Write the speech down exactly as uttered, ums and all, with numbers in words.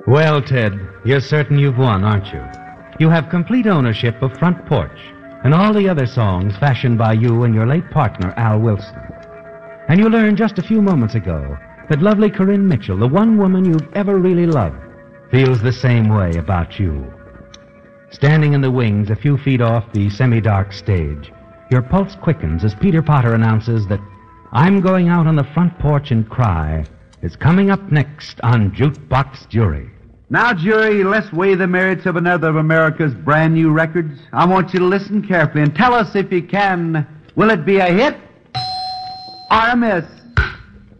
Well, Ted, you're certain you've won, aren't you? You have complete ownership of Front Porch and all the other songs fashioned by you and your late partner, Al Wilson. And you learned just a few moments ago that lovely Corinne Mitchell, the one woman you've ever really loved, feels the same way about you. Standing in the wings a few feet off the semi-dark stage, your pulse quickens as Peter Potter announces that I'm Going Out on the Front Porch and Cry is coming up next on Jukebox Jury. Now, jury, let's weigh the merits of another of America's brand new records. I want you to listen carefully and tell us if you can, will it be a hit or a miss?